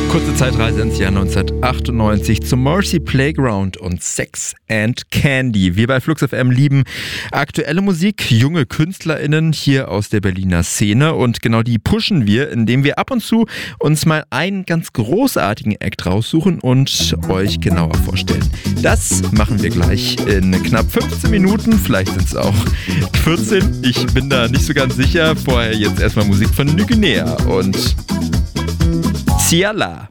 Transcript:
Kurze Zeitreise ins Jahr 1998 zum Marcy Playground und Sex and Candy. Wir bei Flux FM lieben aktuelle Musik, junge KünstlerInnen hier aus der Berliner Szene und genau die pushen wir, indem wir ab und zu uns mal einen ganz großartigen Act raussuchen und euch genauer vorstellen. Das machen wir gleich in knapp 15 Minuten, vielleicht sind es auch 14, ich bin da nicht so ganz sicher. Vorher jetzt erstmal Musik von Nuguinea und Ciala.